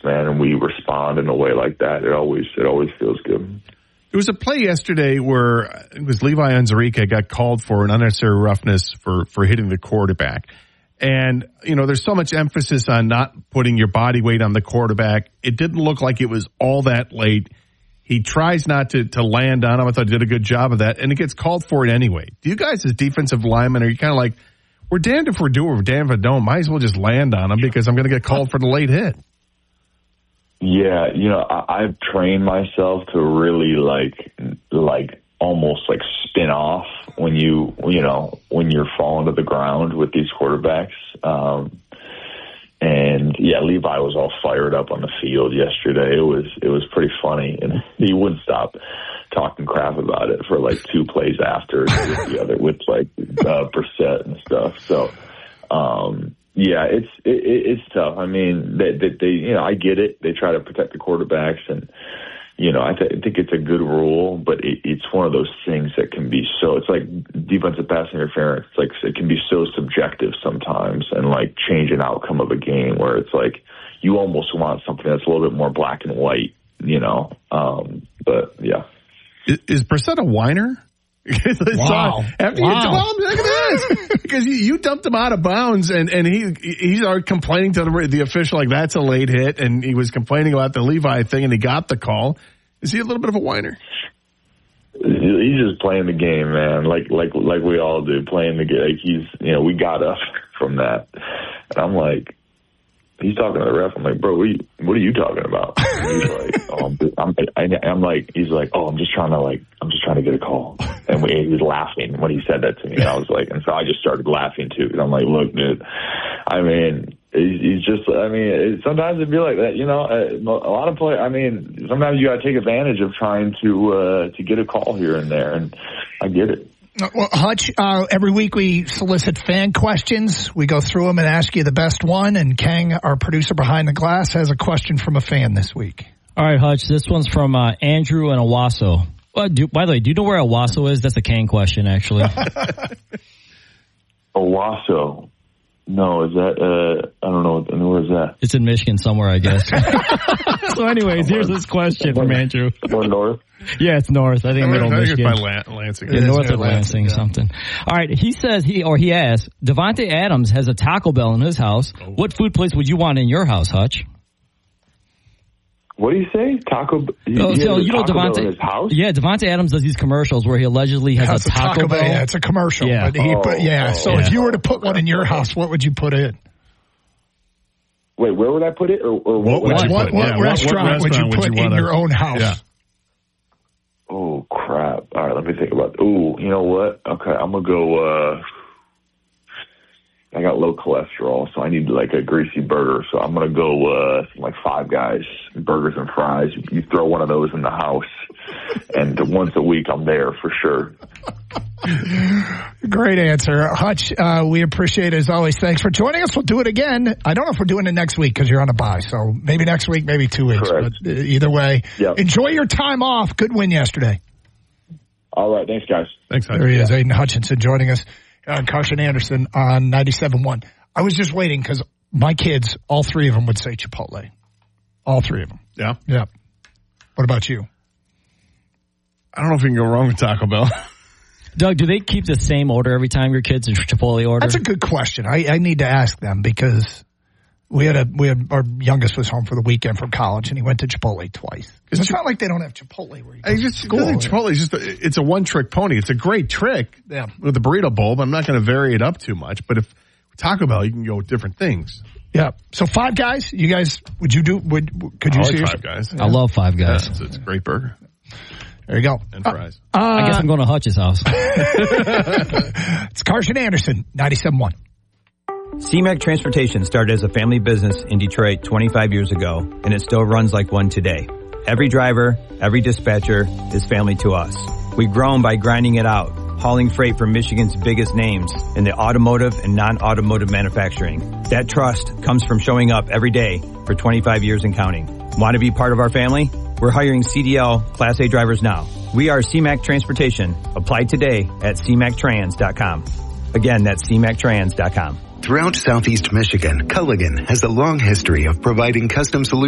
man, and we respond in a way like that, it always feels good. There was a play yesterday where it was Levi Onwuzurike got called for an unnecessary roughness for hitting the quarterback. And, there's so much emphasis on not putting your body weight on the quarterback. It didn't look like it was all that late. He tries not to land on him. I thought he did a good job of that. And it gets called for it anyway. Do you guys as defensive linemen, are you kind of like, we're damned if we do or we're damned if we don't. Might as well just land on him because I'm going to get called for the late hit. Yeah, I've trained myself to really like almost like spin off when you're falling to the ground with these quarterbacks. And yeah, Levi was all fired up on the field yesterday. It was pretty funny, and he wouldn't stop talking crap about it for like 2 plays after with Brissett and stuff. So, yeah, it's tough. I mean, they I get it. They try to protect the quarterbacks, and I think it's a good rule, but it's one of those things that can be so. It's like defensive pass interference. It's like it can be so subjective sometimes, and like change an outcome of a game where it's like you almost want something that's a little bit more black and white, But yeah, is Brissett a whiner? Wow. Well, look at this. Because you dumped him out of bounds, and he started complaining to the official like that's a late hit, and he was complaining about the Levi thing, and he got the call. Is he a little bit of a whiner? He's just playing the game, man. Like we all do, playing the game. Like he's, we got up from that, and I'm like, he's talking to the ref. I'm like, bro, what are you talking about? And he's like, he's like, oh, I'm just trying to get a call. And he was laughing when he said that to me. And I was like, and so I just started laughing too. Because I'm like, look, dude, I mean, he's just, I mean, sometimes it'd be like that, a lot of sometimes you got to take advantage of trying to get a call here and there. And I get it. Well, Hutch, every week we solicit fan questions. We go through them and ask you the best one. And Kang, our producer behind the glass, has a question from a fan this week. All right, Hutch, this one's from Andrew in Owasso. By the way, do you know where Owasso is? That's a Kang question, actually. Owasso. No, is that, I don't know, where is that? It's in Michigan somewhere, I guess. So anyways, here's this question from Andrew. More north? Yeah, it's north. I think middle Michigan. I think it's by Lansing. Yeah, north of Lansing, something. All right, he says, he asks, Davante Adams has a Taco Bell in his house. Oh. What food place would you want in your house, Hutch? What do you say? Taco Bell in his house? Yeah, Davante Adams does these commercials where he allegedly has a Taco Bell. Yeah, it's a commercial. Yeah. But so if you were to put one in your house, what would you put in? Wait, where would I put it? Or what restaurant would you put in your own house? Yeah. Oh, crap. All right, let me think about it. Ooh, you know what? Okay, I'm going to go, I got low cholesterol, so I need like a greasy burger. So I'm going to go like Five Guys, burgers and fries. You throw one of those in the house, and once a week I'm there for sure. Great answer. Hutch, we appreciate it as always. Thanks for joining us. We'll do it again. I don't know if we're doing it next week because you're on a bye. So maybe next week, maybe 2 weeks. Correct. But either way, Enjoy your time off. Good win yesterday. All right. Thanks, guys. Thanks, Hutch. There he is, Aiden Hutchinson joining us. Carson Anderson on 97.1. I was just waiting because my kids, all 3 of them would say Chipotle. All 3 of them. Yeah? Yeah. What about you? I don't know if you can go wrong with Taco Bell. Doug, do they keep the same order every time your kids Chipotle order? That's a good question. I need to ask them because we had our youngest was home for the weekend from college and he went to Chipotle twice. Because it's not like they don't have Chipotle where you go to school. Chipotle is it's a one-trick pony. It's a great trick with the burrito bowl, but I'm not going to vary it up too much. But if Taco Bell, you can go with different things. Yeah. So Five Guys, you guys, could you see Five Guys? I love Five Guys. Yeah, it's a great burger. There you go. And fries. I guess I'm going to Hutch's house. It's Carson Anderson, 97.1. CMAC Transportation started as a family business in Detroit 25 years ago, and it still runs like one today. Every driver, every dispatcher is family to us. We've grown by grinding it out, hauling freight for Michigan's biggest names in the automotive and non-automotive manufacturing. That trust comes from showing up every day for 25 years and counting. Want to be part of our family? We're hiring CDL Class A drivers now. We are CMAC Transportation. Apply today at cmactrans.com. Again, that's cmactrans.com. Throughout Southeast Michigan, Culligan has a long history of providing custom solutions